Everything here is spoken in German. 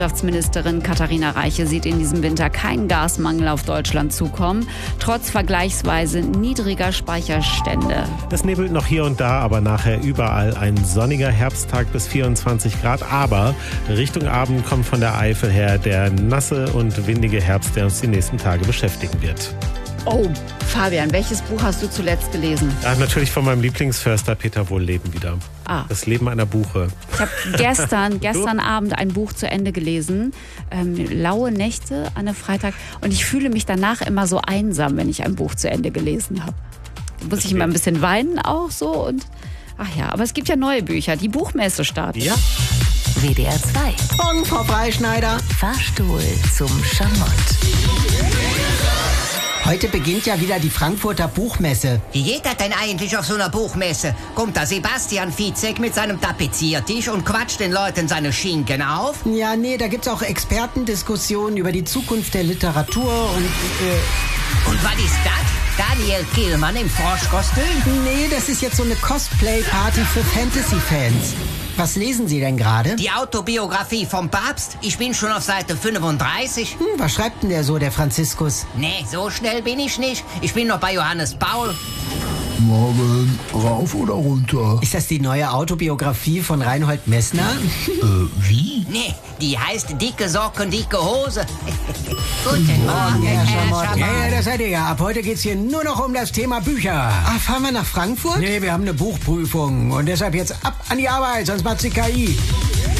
Wirtschaftsministerin Katharina Reiche sieht in diesem Winter keinen Gasmangel auf Deutschland zukommen, trotz vergleichsweise niedriger Speicherstände. Es nebelt noch hier und da, aber nachher überall ein sonniger Herbsttag bis 24 Grad. Aber Richtung Abend kommt von der Eifel her der nasse und windige Herbst, der uns die nächsten Tage beschäftigen wird. Oh, Fabian, welches Buch hast du zuletzt gelesen? Ja, natürlich von meinem Lieblingsförster Peter Wohlleben wieder. Das Leben einer Buche. Ich habe gestern Abend ein Buch zu Ende gelesen, Laue Nächte an einem Freitag. Und ich fühle mich danach immer so einsam, wenn ich ein Buch zu Ende gelesen habe. Da muss ich immer ein bisschen weinen auch so. Und ach ja, aber es gibt ja neue Bücher. Die Buchmesse startet. Ja. WDR 2. Morgen, Frau Freischneider. Fahrstuhl zum Schamott. Heute beginnt ja wieder die Frankfurter Buchmesse. Wie geht das denn eigentlich auf so einer Buchmesse? Kommt da Sebastian Fitzek mit seinem Tapeziertisch und quatscht den Leuten seine Schinken auf? Ja, nee, da gibt's auch Expertendiskussionen über die Zukunft der Literatur Und was ist das? Daniel Kehlmann im Froschkostüm? Nee, das ist jetzt so eine Cosplay-Party für Fantasy-Fans. Was lesen Sie denn gerade? Die Autobiografie vom Papst? Ich bin schon auf Seite 35. Was schreibt denn der so, der Franziskus? Nee, so schnell bin ich nicht. Ich bin noch bei Johannes Paul. Morgen, rauf oder runter? Ist das die neue Autobiografie von Reinhold Messner? Wie? Nee, die heißt Dicke Socken, dicke Hose. Guten Morgen, Herr Herr Schamott. Schamott. Ja, das seid ihr ja. Ab heute geht's hier nur noch um das Thema Bücher. Fahren wir nach Frankfurt? Nee, wir haben eine Buchprüfung. Und deshalb jetzt ab an die Arbeit, sonst macht sie KI.